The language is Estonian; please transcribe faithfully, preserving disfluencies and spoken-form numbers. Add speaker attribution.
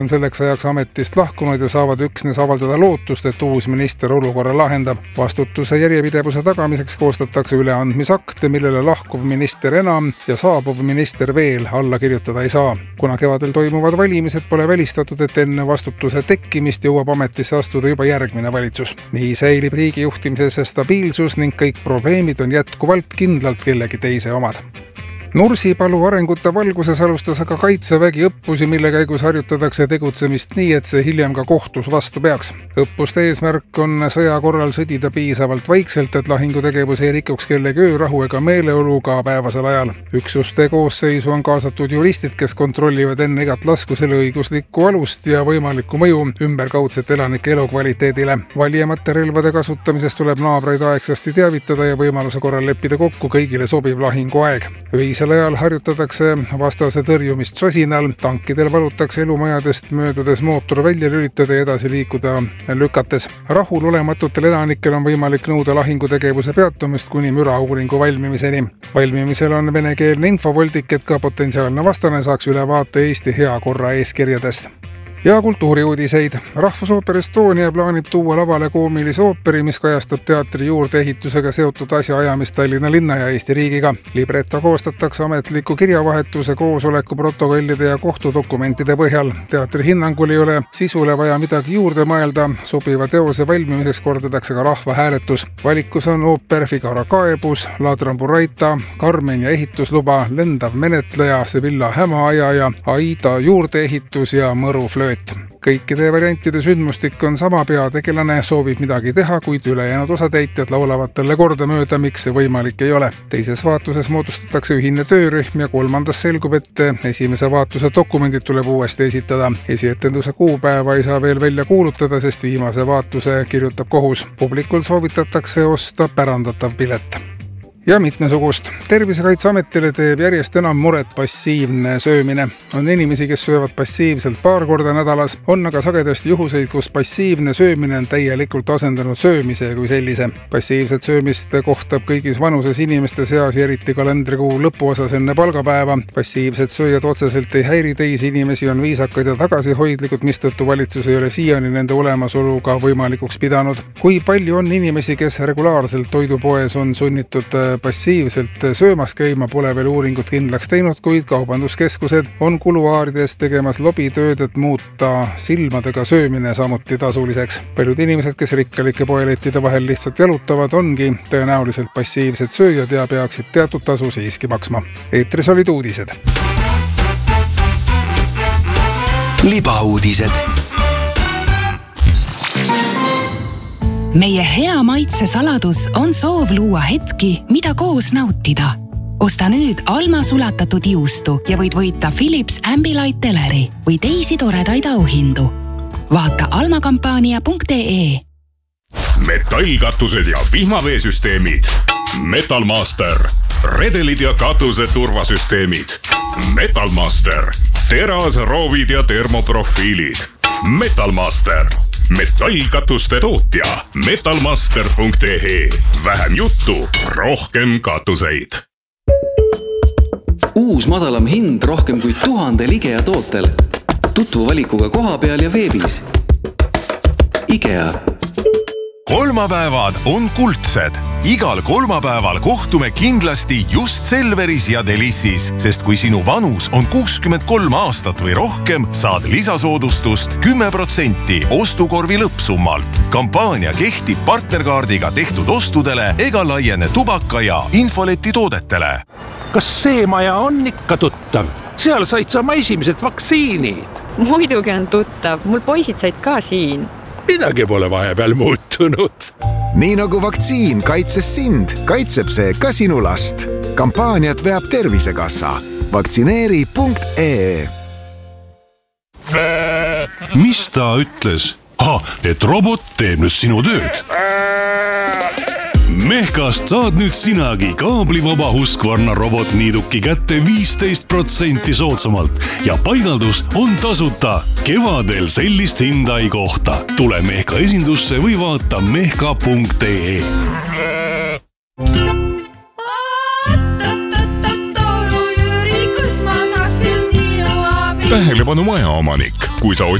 Speaker 1: on selleks ajaks ametist lahkunud ja saavad üksnes avaldada lootust, et uus minister olukorra lahendab. Vastutuse järjepidevuse tagamiseks koostatakse üleandmisakte, millele lahkuv minister enam ja saabuv minister veel alla kirjutada ei saa. Kuna kevadel toimuvad valimised, pole välistatud, et enne vastutuse tekkimist jõuab ametisse astuda juba järgmine valitsus. Nii säilib riigi juhtimises stabiilsus ning kõik probleemid on jätkuvalt kindlalt kellegi teise omad. Nursipalu arengute valguses alustas aga Kaitsevägi õppusi, mille käigus harjutatakse tegutsemist nii, et see hiljem ka kohtus vastu peaks. Õppuste eesmärk on sõja korral sõdida piisavalt vaikselt, et lahingutegevus ei rikuks kellegi öörahu ega meeleolu ka päevasel ajal. Üksuste koosseisu on kaasatud juristid, kes kontrollivad enne igat lasku selle õiguslikku alust ja võimalikku mõju ümberkaudset elanike elukvaliteedile. Valijamate relvade kasutamisest tuleb naabreid aegsasti teavitada ja võimaluse korral leppida kokku kõigile sobiv lahinguaeg. Öisel ajal harjutatakse vastase tõrjumist sosinal, tankidel valutakse elumajadest möödudes mootor välja lülitada ja edasi liikuda lükates. Rahul olematutel elanikel on võimalik nõuda lahingutegevuse peatumist kuni mürauuringu valmimiseni. Valmimisel on venekeelne infovoldik, et ka potentsiaalne vastane saaks ülevaate Eesti hea korra eeskirjadest. Ja kultuuriuudiseid. Rahvusooper Estonia plaanib tuua lavale koomilise ooperi, mis kajastab teatri juurdeehitusega seotud asjaajamist Tallinna linna ja Eesti riigiga. Libretto koostatakse ametliku kirjavahetuse, koosoleku protokollide ja kohtudokumentide põhjal. Teatri hinnangul ei ole sisule vaja midagi juurde mõelda. Sobiva teose valmimiseks kordatakse ka rahvahääletus. Valikus on ooper Figaro kaebus, Ladron Buraita, Carmen ja ehitusluba, Lendav menetleja, Sevilla hämaajaja, Aida juurdeehitus ja Mõru flööt. Kõikide variantide sündmustik on sama, peategelane soovib midagi teha, kuid ülejäänud osatäitjad laulavad talle kordamööda, miks see võimalik ei ole. Teises vaatuses moodustatakse ühine töörühm ja kolmandas selgub, et esimese vaatuse dokumendid tuleb uuesti esitada. Esietenduse kuupäeva ei saa veel välja kuulutada, sest viimase vaatuse kirjutab kohus. Publikul soovitatakse osta pärandatav pilet. Ja mitmesugust. Tervisekaitseametile teeb järjest enam muret passiivne söömine. On inimesi, kes söövad passiivselt paar korda nädalas, on aga sagedasti juhuseid, kus passiivne söömine on täielikult asendanud söömise kui sellise. Passiivset söömist kohtab kõigis vanuses inimeste seas ja eriti kalendrikuu lõpuosas enne palgapäeva. Passiivsed sööjad otseselt ei häiri teisi inimesi, on viisakad ja tagasihoidlikud, mistõttu valitsus ei ole siiani nende olemasoluga võimalikuks pidanud. Kui palju on inimesi, kes regulaarselt toidupoes on sunnitud passiivselt söömas käima, pole veel uuringut kindlaks teinud, kuid kaubanduskeskused on kuluaarides tegemas lobitööd, et muuta silmadega söömine samuti tasuliseks. Paljud inimesed, kes rikkalike poelettide vahel lihtsalt jalutavad, ongi tõenäoliselt passiivsed sööjad ja peaksid teatud tasu siiski maksma. Eetris olid uudised.
Speaker 2: Libauudised.
Speaker 3: Meie hea maitse saladus on soov luua hetki, mida koos nautida. Osta nüüd Alma sulatatud juustu ja võid võita Philips Ambilight teleri või teisi toredaid auhindu. Vaata almakampaania punkt ee.
Speaker 4: Metallkatused ja vihmaveesüsteemid. Metalmaster. Redelid ja katuse turvasüsteemid. Metalmaster. Teras, roovid ja termoprofiilid. Metalmaster. Metallkatuste tootja metalmaster punkt ee. Vähem juttu, rohkem katuseid.
Speaker 5: Uus madalam hind rohkem kui tuhandel IKEA tootel. Tutvu valikuga koha peal ja veebis. IKEA.
Speaker 6: Kolmapäevad on kuldsed. Igal kolmapäeval kohtume kindlasti just Selveris ja Delissis, sest kui sinu vanus on kuuskümmend kolm aastat või rohkem, saad lisasoodustust kümme protsenti ostukorvi lõppsummalt. Kampaania kehtib partnerkaardiga tehtud ostudele ega laiene tubaka ja infoleti toodetele.
Speaker 7: Kas see maja on ikka tuttav? Seal said sa oma esimesed vaktsiinid.
Speaker 8: Muidugi on tuttav. Mul poisid said ka siin.
Speaker 7: Midagi pole vahepeal muutunud.
Speaker 9: Nii nagu vaktsiin kaitses sind, kaitseb see ka sinu last. Kampaaniat veab Tervisekassa. Vaktsineeri punkt ee.
Speaker 10: Mis ta ütles? Ah, et robot teeb nüüd sinu tööd. Mehkast saad nüüd sinagi kaablivaba Husqvarna robotniiduki kätte viisteist protsenti soodsamalt ja paigaldus on tasuta. Kevadel sellist hinda ei kohta. Tule Mehka esindusse või vaata mehka punkt ee.
Speaker 4: Tähelepanu Tähelepanu majaomanik. Kui sa